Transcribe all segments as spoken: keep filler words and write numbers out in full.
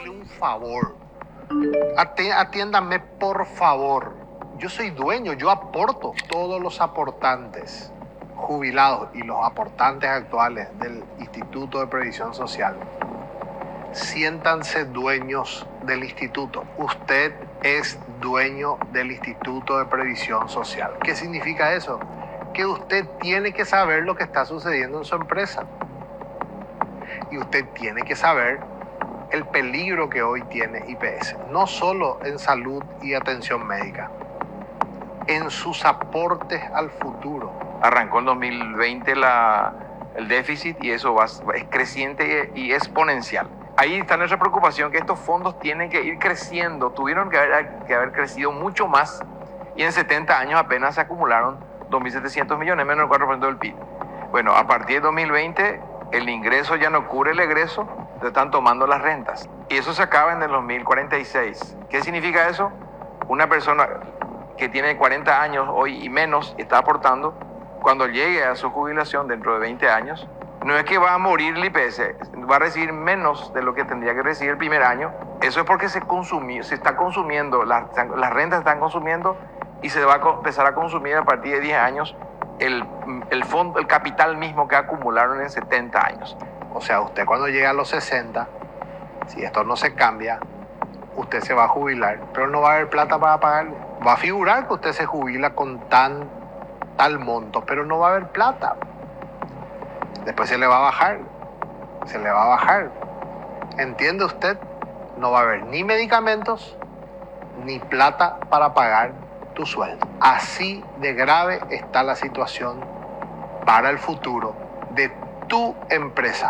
pedirle un favor. Ati- Atiéndanme, por favor. Yo soy dueño, yo aporto. Todos los aportantes jubilados y los aportantes actuales del Instituto de Previsión Social, siéntanse dueños del instituto. Usted es dueño del Instituto de Previsión Social. ¿Qué significa eso? Que usted tiene que saber lo que está sucediendo en su empresa. Y usted tiene que saber el peligro que hoy tiene I P S, no solo en salud y atención médica, en sus aportes al futuro. Arrancó en dos mil veinte la, el déficit y eso va, es creciente y exponencial. Ahí está nuestra preocupación, que estos fondos tienen que ir creciendo, tuvieron que haber, que haber crecido mucho más y en setenta años apenas se acumularon dos mil setecientos millones, menos del cuatro por ciento del P I B. Bueno, a partir de dos mil veinte el ingreso ya no cubre el egreso, se están tomando las rentas. Y eso se acaba en el dos mil cuarenta y seis. ¿Qué significa eso? Una persona que tiene cuarenta años hoy y menos está aportando, cuando llegue a su jubilación dentro de veinte años, no es que va a morir el I P S, va a recibir menos de lo que tendría que recibir el primer año. Eso es porque se, consumió, se está consumiendo, las, las rentas están consumiendo y se va a empezar a consumir a partir de diez años el, el, fondo, el capital mismo que acumularon en setenta años. O sea, usted cuando llegue a los sesenta, si esto no se cambia, usted se va a jubilar, pero no va a haber plata para pagarle. Va a figurar que usted se jubila con tan, tal monto, pero no va a haber plata. Después se le va a bajar, se le va a bajar. ¿Entiende usted? No va a haber ni medicamentos, ni plata para pagar tu sueldo. Así de grave está la situación para el futuro de tu empresa.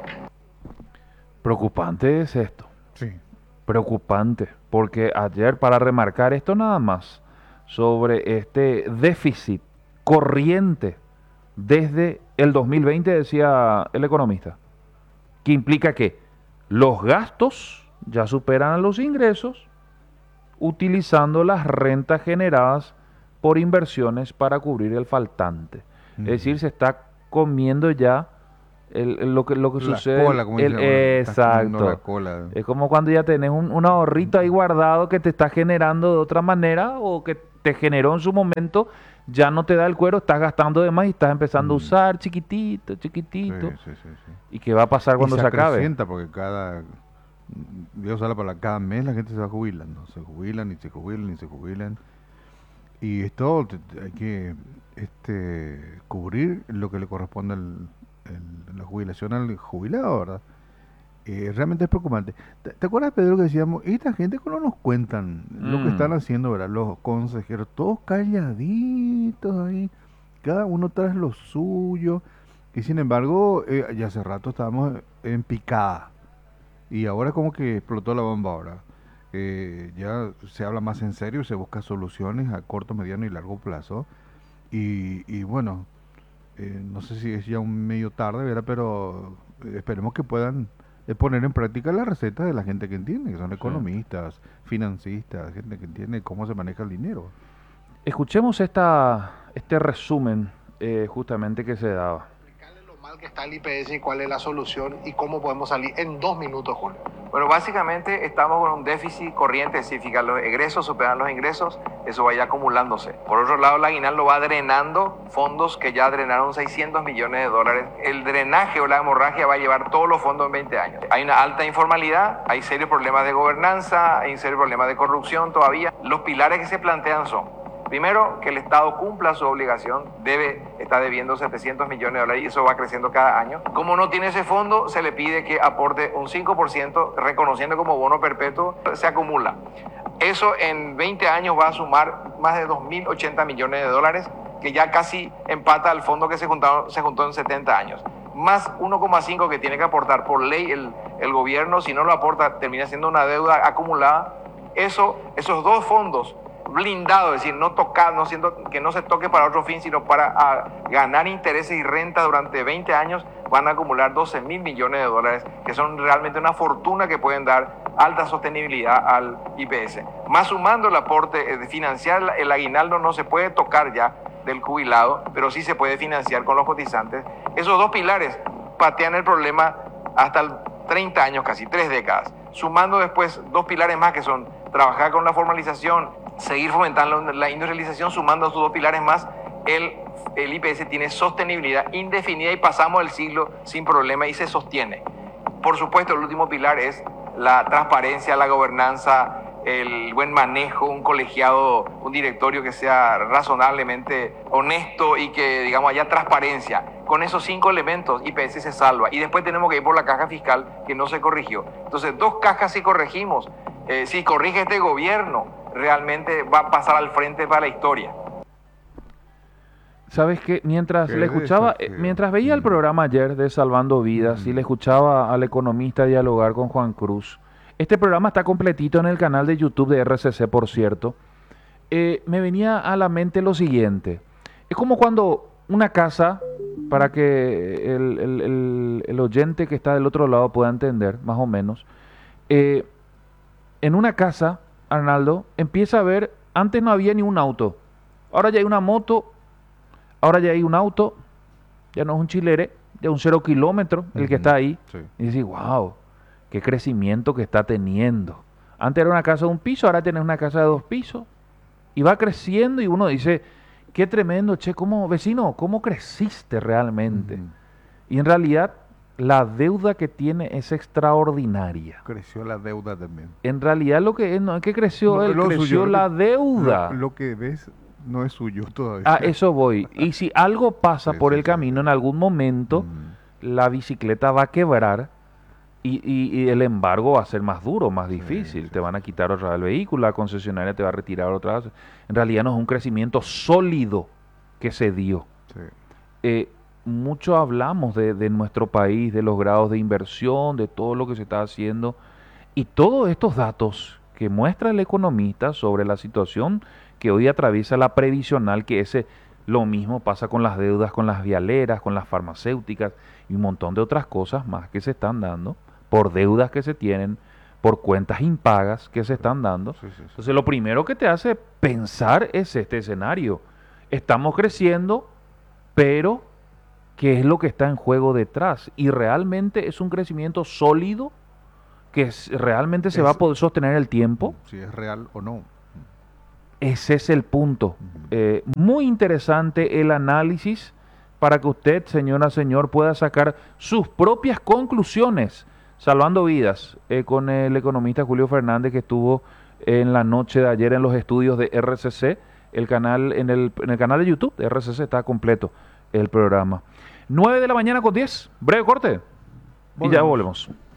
Preocupante es esto. Sí. Preocupante, porque ayer, para remarcar esto nada más, sobre este déficit corriente desde el dos mil veinte, decía el economista, que implica que los gastos ya superan a los ingresos, utilizando las rentas generadas por inversiones para cubrir el faltante. Uh-huh. Es decir, se está comiendo ya el, el, lo que, lo que la sucede. Cola, como el, dice, exacto. La cola. Es como cuando ya tenés un, un ahorrito ahí guardado que te está generando de otra manera o que te generó en su momento, ya no te da el cuero, estás gastando de más y estás empezando mm. a usar chiquitito, chiquitito. Sí, sí, sí, sí. ¿Y qué va a pasar cuando y se, se acabe? Porque cada, voy a usar la palabra, cada mes la gente se va jubilando, se jubilan y se jubilan y se jubilan. Y esto hay que este, cubrir lo que le corresponde al, el, la jubilación al jubilado, ¿verdad? Eh, realmente es preocupante. ¿Te, ¿Te acuerdas, Pedro, que decíamos, esta gente cuando nos cuentan mm. lo que están haciendo, ¿verdad? Los consejeros, todos calladitos ahí, cada uno tras lo suyo, y sin embargo, eh, ya hace rato estábamos en picada, y ahora como que explotó la bomba ahora. Eh, ya se habla más en serio, se busca soluciones a corto, mediano y largo plazo, y, y bueno, eh, no sé si es ya un medio tarde, ¿verdad? Pero eh, esperemos que puedan de poner en práctica las recetas de la gente que entiende, que son economistas, sí. financistas, gente que entiende cómo se maneja el dinero. Escuchemos esta, este resumen eh, justamente que se daba. Explicarle lo mal que está el I P S y cuál es la solución y cómo podemos salir en dos minutos, Julio. Bueno, básicamente estamos con un déficit corriente, significa los egresos superan los ingresos, eso vaya acumulándose. Por otro lado, el aguinaldo va drenando fondos que ya drenaron seiscientos millones de dólares. El drenaje o la hemorragia va a llevar todos los fondos en veinte años. Hay una alta informalidad, hay serios problemas de gobernanza, hay serios problemas de corrupción todavía. Los pilares que se plantean son: primero, que el Estado cumpla su obligación, debe estar debiendo setecientos millones de dólares y eso va creciendo cada año. Como no tiene ese fondo, se le pide que aporte un cinco por ciento, reconociendo como bono perpetuo, se acumula. Eso en veinte años va a sumar más de dos mil ochenta millones de dólares, que ya casi empata al fondo que se, juntaron, se juntó en setenta años. Más uno coma cinco que tiene que aportar por ley el, el gobierno, si no lo aporta termina siendo una deuda acumulada. Eso, esos dos fondos blindado, es decir, no tocar, no siendo, que no se toque para otro fin, sino para a, ganar intereses y renta durante veinte años, van a acumular doce mil millones de dólares, que son realmente una fortuna que pueden dar alta sostenibilidad al I P S. Más sumando el aporte de financiar el aguinaldo, no se puede tocar ya del jubilado, pero sí se puede financiar con los cotizantes. Esos dos pilares patean el problema hasta el treinta años, casi tres décadas. sumando después dos pilares más que son trabajar con la formalización, seguir fomentando la industrialización, sumando a sus dos pilares más, el, el I P S tiene sostenibilidad indefinida y pasamos el siglo sin problema y se sostiene. Por supuesto, el último pilar es la transparencia, la gobernanza, el buen manejo, un colegiado, un directorio que sea razonablemente honesto y que, digamos, haya transparencia. Con esos cinco elementos, I P S se salva. Y después tenemos que ir por la caja fiscal que no se corrigió. Entonces, dos cajas si corregimos. Eh, si corrige este gobierno, realmente va a pasar al frente para la historia. Sabes que mientras Qué le escuchaba, eh, desafío. mientras veía el Mm. programa ayer de Salvando Vidas y le escuchaba al economista dialogar con Juan Cruz, este programa está completito en el canal de YouTube de R C C, por cierto, eh, me venía a la mente lo siguiente. Es como cuando una casa, para que el, el- el- el oyente que está del otro lado pueda entender, más o menos, eh, en una casa, Arnaldo, empieza a ver, antes no había ni un auto, ahora ya hay una moto. Ahora ya hay un auto, ya no es un chilere, ya un cero kilómetro el que Ujú, está ahí. sí. Y dices, wow, qué crecimiento que está teniendo. Antes era una casa de un piso, ahora tienes una casa de dos pisos. Y va creciendo y uno dice, qué tremendo, che, ¿cómo, vecino, cómo creciste realmente? Ujú. Y en realidad la deuda que tiene es extraordinaria. Creció la deuda también. En realidad lo que es, no es que creció No, él, lo creció suyo, lo la que- deuda. Lo, lo que ves no es suyo todavía. A eso voy. Y si algo pasa Sí, por sí, el sí. camino, en algún momento, Mm. la bicicleta va a quebrar y, y- y el embargo va a ser más duro, más Sí, difícil. sí, Te van a sí. quitar otra vez el vehículo, la concesionaria te va a retirar otra vez. En realidad no es un crecimiento sólido que se dio. Sí. Eh, mucho hablamos de, de nuestro país, de los grados de inversión, de todo lo que se está haciendo. Y todos estos datos que muestra el economista sobre la situación que hoy atraviesa la previsional, que ese lo mismo pasa con las deudas, con las vialeras, con las farmacéuticas y un montón de otras cosas más que se están dando por deudas que se tienen, por cuentas impagas que se están dando. Sí, sí, sí. Entonces lo primero que te hace pensar es este escenario. Estamos creciendo, pero ¿qué es lo que está en juego detrás? Y realmente es un crecimiento sólido que es- realmente se va a Es- poder sostener el tiempo. Si es real o no. Ese es el punto. Ujú. Eh, muy interesante el análisis para que usted, señora, señor, pueda sacar sus propias conclusiones, salvando vidas, eh, con el economista Julio Fernández, que estuvo en la noche de ayer en los estudios de R C C. El canal, en el, en el canal de YouTube de R C C está completo el programa. nueve de la mañana con diez, breve corte, y ya Volvemos. volvemos.